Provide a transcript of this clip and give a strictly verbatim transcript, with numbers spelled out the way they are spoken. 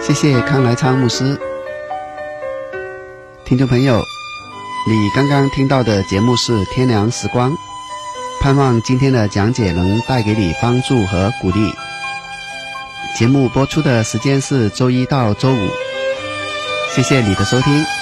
谢谢康来昌牧师。听众朋友，你刚刚听到的节目是天良时光，盼望今天的讲解能带给你帮助和鼓励。节目播出的时间是周一到周五，谢谢你的收听。